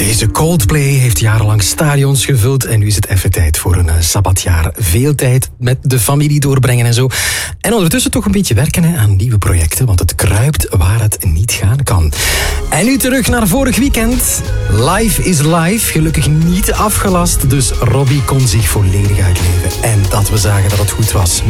Deze Coldplay heeft jarenlang stadions gevuld en nu is het even tijd voor een sabbatjaar. Veel tijd met de familie doorbrengen en zo. En ondertussen toch een beetje werken aan nieuwe projecten, want het kruipt waar het niet gaan kan. En nu terug naar vorig weekend. Live is live, gelukkig niet afgelast, dus Robbie kon zich volledig uitleven. En dat we zagen dat het goed was.